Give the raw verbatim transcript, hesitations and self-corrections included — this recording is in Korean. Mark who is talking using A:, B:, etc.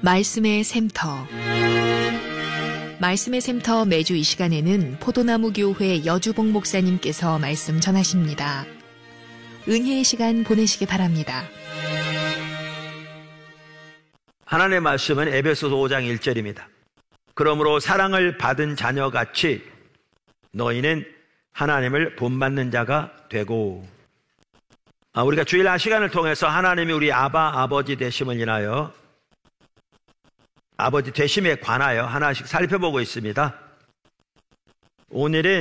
A: 말씀의 샘터. 말씀의 샘터 매주 이 시간에는 포도나무 교회 여주봉 목사님께서 말씀 전하십니다. 은혜의 시간 보내시기 바랍니다.
B: 하나님의 말씀은 에베소서 오 장 일 절입니다. 그러므로 사랑을 받은 자녀같이 너희는 하나님을 본받는 자가 되고. 아, 우리가 주일날 시간을 통해서 하나님이 우리 아바 아버지 되심을 인하여 아버지 되심에 관하여 하나씩 살펴보고 있습니다. 오늘은